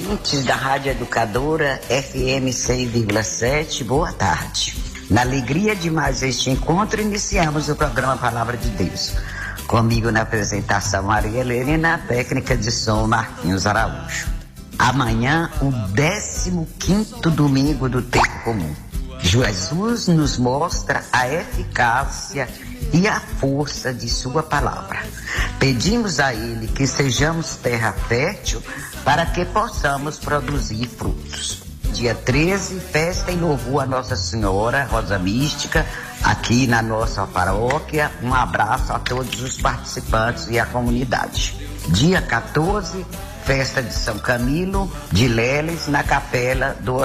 ouvintes da Rádio Educadora FM 100,7, boa tarde. Na alegria de mais este encontro, iniciamos o programa Palavra de Deus. Comigo na apresentação Maria Helena e na técnica de som Marquinhos Araújo. Amanhã, o 15º domingo do tempo comum. Jesus nos mostra a eficácia e a força de sua palavra. Pedimos a Ele que sejamos terra fértil para que possamos produzir frutos. Dia 13, festa em louvor a Nossa Senhora Rosa Mística, aqui na nossa paróquia. Um abraço a todos os participantes e a comunidade. Dia 14, festa de São Camilo de Leles, na capela do